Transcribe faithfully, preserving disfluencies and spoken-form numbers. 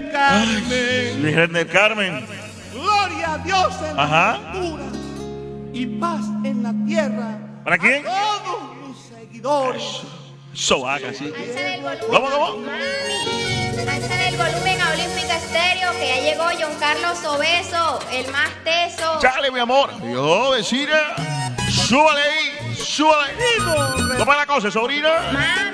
del Carmen. Virgen del Carmen. Gloria a Dios en Ajá. la altura y paz en la tierra. ¿Para quién? A todos mis seguidores. Eso haga, sí. Alzale el volumen. ¿Cómo, cómo? Mami, alzale el volumen a Olímpica Estéreo, que ya llegó John Carlos Obeso, el más teso. Chale, mi amor. Yo, vecina. Súbale ahí. Súbale. ¿Cómo es la cosa, sobrina? Mami.